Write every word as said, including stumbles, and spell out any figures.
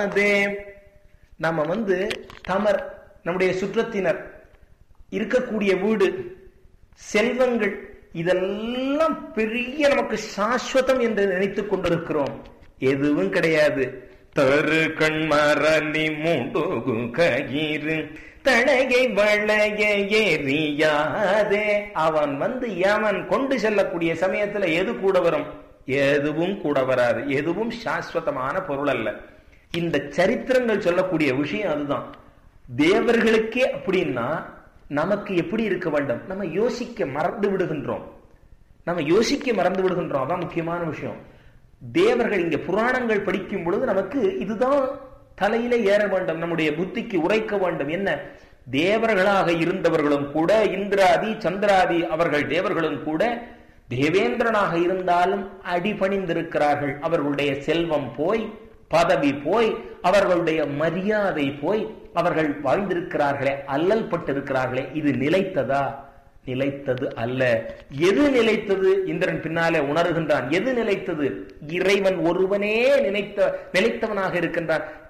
தெரியாதே. நம்ம வந்து தமர், நம்முடைய சுற்றத்தினர், இருக்கக்கூடிய வீடு, செல்வங்கள், இதெல்லாம் பெரிய நமக்கு சாஸ்வதம் என்று நினைத்துக் கொண்டிருக்கிறோம். எதுவும் கிடையாது. தரு கண்மரலி மூடுகு கயிறு தழையை வளைய எறியாதே. அவன் வந்து அவன் கொண்டு செல்லக்கூடிய சமயத்துல எது கூட வரும்? எதுவும் கூட வராது. எதுவும் சாஸ்வதமான பொருள் அல்ல. இந்த சரித்திரங்கள் சொல்லக்கூடிய விஷயம் அதுதான். தேவர்களுக்கே அப்படின்னா நமக்கு எப்படி இருக்க வேண்டும்? நம்ம யோசிக்க மறந்து விடுகின்றோம். நம்ம யோசிக்க மறந்து விடுகின்றோம். அதான் முக்கியமான விஷயம். தேவர்கள், இங்க புராணங்கள் படிக்கும் பொழுது நமக்கு இதுதான் தலையில ஏற வேண்டும், நம்முடைய புத்திக்கு உரைக்க வேண்டும். என்ன? தேவர்களாக இருந்தவர்களும் கூட, இந்திராதி சந்திராதி அவர்கள் தேவர்களும் கூட தேவேந்திரனாக இருந்தாலும் அடிபணிந்திருக்கிறார்கள். அவர்களுடைய செல்வம் போய், பதவி போய், அவர்களுடைய மரியாதை போய், அவர்கள் வாழ்ந்திருக்கிறார்களே, அல்லல் பட்டிருக்கிறார்களே. இது நிலைத்ததா? நிலைத்தது அல்ல. எது நிலைத்தது? இந்திரன் பின்னாலே உணர்கின்றான். எது நிலைத்தது? இறைவன் ஒருவனே நினைத்த நிலைத்தவனாக இருக்கின்றான்.